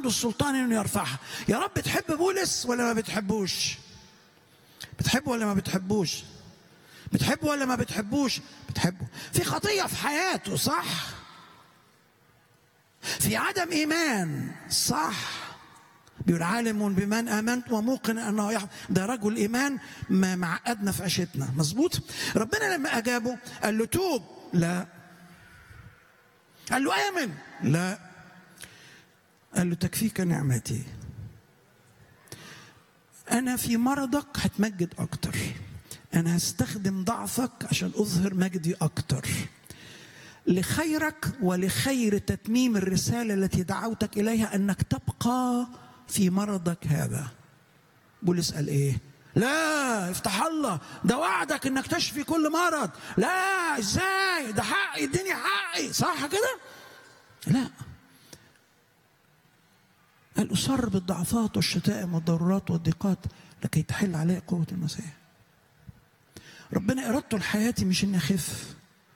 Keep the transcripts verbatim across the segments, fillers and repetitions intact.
عنده السلطان انه يرفعها. يا رب بتحب بولس ولا ما بتحبوش؟ بتحبه ولا ما بتحبوش؟ بتحبه ولا ما بتحبوش؟ بتحبه. في خطية في حياته، صح؟ في عدم إيمان، صح؟ بيقول عالم بمن آمنت وموقن أنه يحب. ده رجل إيمان ما معقدنا في عيشتنا، مظبوط؟ ربنا لما أجابه قال له توب، لا. قال له آمن، لا. قال له تكفيك نعمتي، أنا في مرضك هتمجد أكتر، أنا هستخدم ضعفك عشان أظهر مجدي أكتر لخيرك ولخير تتميم الرسالة التي دعوتك إليها، أنك تبقى في مرضك هذا. بولس قال إيه؟ لا، افتح الله، ده وعدك إنك تشفي كل مرض. لا، إزاي؟ ده حقي، اديني حقي، صح كده؟ لا. قال أصر بالضعفات والشتائم والضرورات والضيقات لكي تحل علي قوة المسيح. ربنا إرادته لحياتي مش إني أخف،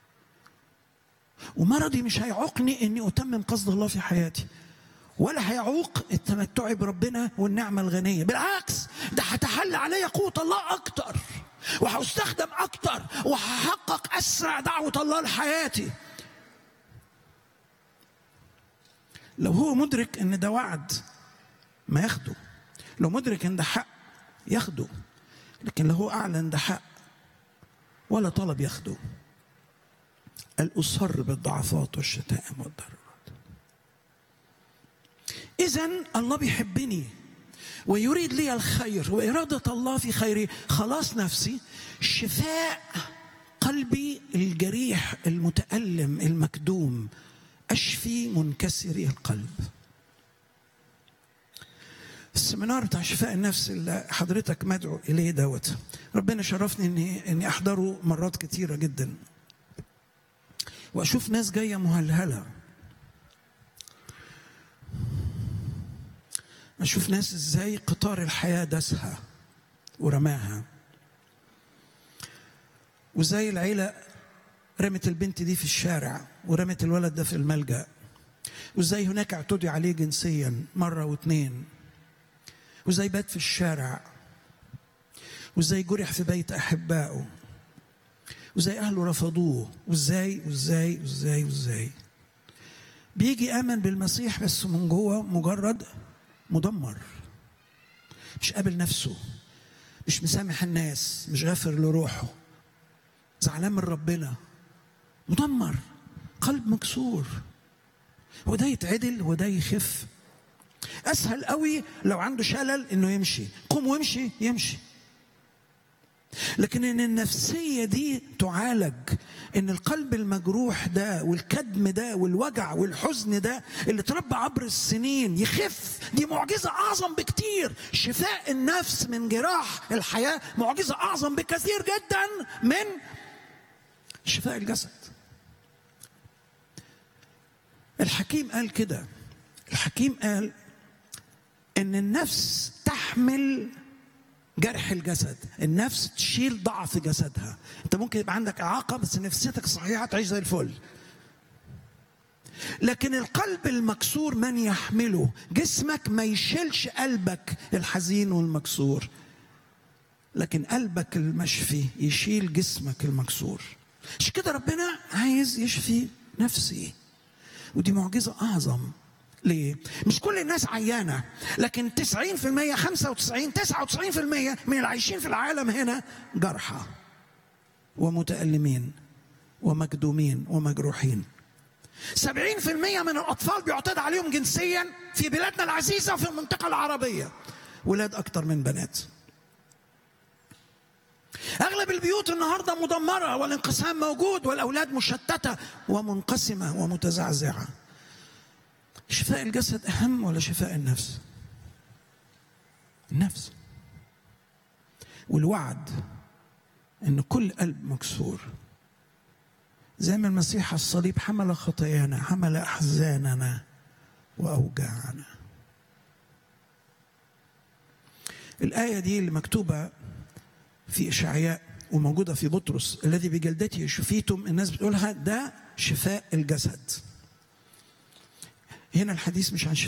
ومرضي مش هيعوقني إني أتمم قصد الله في حياتي، ولا هيعوق التمتع بربنا والنعمة الغنية. بالعكس، ده هتحل علي قوة الله أكتر، وهستخدم أكتر، وهحقق أسرع دعوة الله لحياتي. لو هو مدرك إن ده وعد ما ياخده، لو مدرك إن ده حق ياخده، لكن لو هو أعلن ده حق ولا طلب ياخده. الأصر بالضعفات والشتائم والضرورات. إذن الله بيحبني ويريد لي الخير، وإرادة الله في خيري خلاص نفسي، شفاء قلبي الجريح المتألم المكدوم، أشفي منكسري القلب. السمينار بتاع شفاء النفس اللي حضرتك مدعو إليه دوت، ربنا شرفني إني إني أحضره مرات كتيرة جدا، وأشوف ناس جاية مهلهلة، أشوف ناس إزاي قطار الحياة دسها ورماها، وزي العيلة رمت البنت دي في الشارع ورمت الولد ده في الملجأ، وزي هناك اعتدي عليه جنسيا مرة واثنين، وزي بات في الشارع، وزي جرح في بيت أحبائه، وزي أهله رفضوه، وزي وزي وزي وزي بيجي آمن بالمسيح بس من جوه مجرد مدمر، مش قابل نفسه، مش مسامح الناس، مش غافر لروحه، زعلان من ربنا، مدمر، قلب مكسور. هو ده يتعدل؟ هو ده يخف؟ أسهل قوي لو عنده شلل إنه يمشي، قوم ويمشي، يمشي. لكن إن النفسية دي تعالج، إن القلب المجروح ده والكدم ده والوجع والحزن ده اللي تربى عبر السنين يخف، دي معجزة أعظم بكتير. شفاء النفس من جراح الحياة معجزة أعظم بكثير جدا من شفاء الجسد. الحكيم قال كده، الحكيم قال إن النفس تحمل جرح الجسد، النفس تشيل ضعف جسدها. انت ممكن يبقى عندك اعاقه بس نفسيتك صحيحه تعيش زي الفل، لكن القلب المكسور من يحمله؟ جسمك ما يشيلش قلبك الحزين والمكسور، لكن قلبك المشفي يشيل جسمك المكسور. مش كده ربنا عايز يشفي نفسي، ودي معجزه اعظم. ليه؟ مش كل الناس عيانة، لكن تسعين في المية خمسة وتسعين تسعة وتسعين في المية من العايشين في العالم هنا جرحى ومتألمين ومكدومين ومجروحين. سبعين في المية من الأطفال بيعتدى عليهم جنسيا في بلادنا العزيزة وفي المنطقة العربية، ولاد أكتر من بنات. أغلب البيوت النهاردة مدمرة، والانقسام موجود، والأولاد مشتتة ومنقسمة ومتزعزعة. شفاء الجسد أهم ولا شفاء النفس؟ النفس. والوعد إن كل قلب مكسور زي ما المسيح على الصليب حمل خطايانا، حمل أحزاننا وأوجاعنا. الآية دي اللي مكتوبة في إشعياء وموجودة في بطرس، الذي بجلدته شفيتم، الناس بتقولها ده شفاء الجسد. هنا الحديث مش عن شفاء